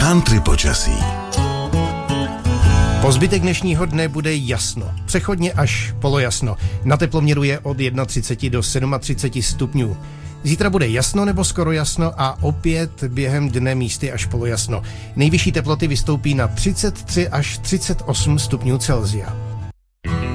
Country počasí. Po zbytek dnešního dne bude jasno, přechodně až polojasno. Na teploměru je od 31 do 37 stupňů. Zítra bude jasno nebo skoro jasno a opět během dne místy až polojasno. Nejvyšší teploty vystoupí na 33 až 38 stupňů Celsia.